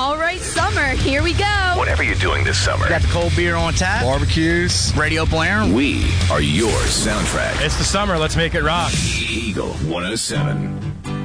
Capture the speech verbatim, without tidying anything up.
All right, summer, here we go. Whatever you're doing this summer. Got the cold beer on tap. Barbecues. Radio blaring. We are your soundtrack. It's the summer. Let's make it rock. Eagle one oh seven.